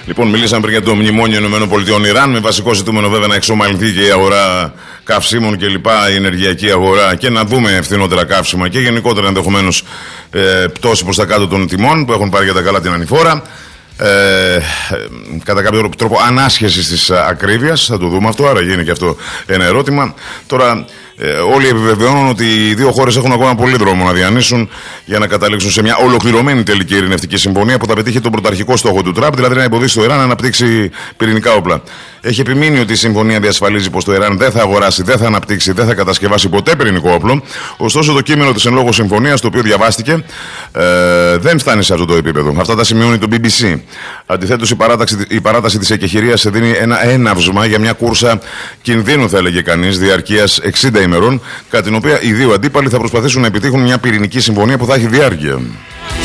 Λοιπόν, μιλήσαμε πριν για το μνημόνιο ΗΠΑ-Ιράν, με βασικό ζητούμενο βέβαια να εξομαλυνθεί και η αγορά καυσίμων κλπ. Η ενεργειακή αγορά και να δούμε φθηνότερα καύσιμα και γενικότερα ενδεχομένως πτώση προς τα κάτω των τιμών που έχουν πάρει για τα καλά την ανηφόρα. Κατά κάποιο τρόπο ανάσχεσης της ακρίβειας, θα το δούμε αυτό, άρα γίνει και αυτό ένα ερώτημα. Τώρα όλοι επιβεβαιώνουν ότι οι δύο χώρες έχουν ακόμα πολύ δρόμο να διανύσουν για να καταλήξουν σε μια ολοκληρωμένη τελική ειρηνευτική συμφωνία που θα πετύχει τον πρωταρχικό στόχο του Τραμπ, δηλαδή να εμποδίσει το Ιράν να αναπτύξει πυρηνικά όπλα. Έχει επιμείνει ότι η συμφωνία διασφαλίζει πως το Ιράν δεν θα αγοράσει, δεν θα αναπτύξει, δεν θα κατασκευάσει ποτέ πυρηνικό όπλο. Ωστόσο, το κείμενο της εν λόγω συμφωνίας, το οποίο διαβάστηκε, δεν φτάνει σε αυτό το επίπεδο. Αυτά τα σημειώνει το BBC. Αντιθέτως, η παράταση της εκεχηρίας δίνει ένα έναυσμα για μια κούρσα κινδύνου, θα έλεγε κανείς, διαρκείας 60 ημερών, κατά την οποία οι δύο αντίπαλοι θα προσπαθήσουν να επιτύχουν μια πυρηνική συμφωνία που θα έχει διάρκεια.